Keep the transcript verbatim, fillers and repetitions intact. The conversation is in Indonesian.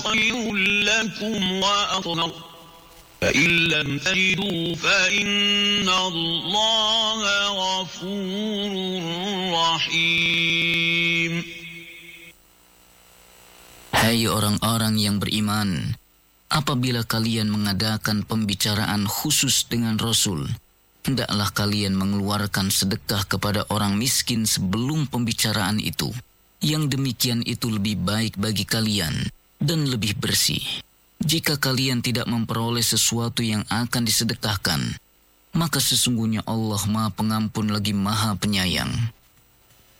خير لكم وأطهر فإن لم تجدوا فإن الله غفور رحيم. Hai orang-orang yang beriman, apabila kalian mengadakan pembicaraan khusus dengan Rasul, hendaklah kalian mengeluarkan sedekah kepada orang miskin sebelum pembicaraan itu. Yang demikian itu lebih baik bagi kalian dan lebih bersih. Jika kalian tidak memperoleh sesuatu yang akan disedekahkan, maka sesungguhnya Allah Maha Pengampun lagi Maha Penyayang.